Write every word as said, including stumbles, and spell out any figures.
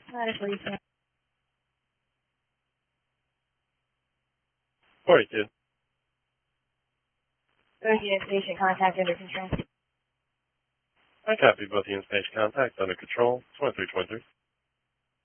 Medically, Sam. forty-two. Both unit station contact under control. I copy both unit station contacts under control. twenty-three twenty-three.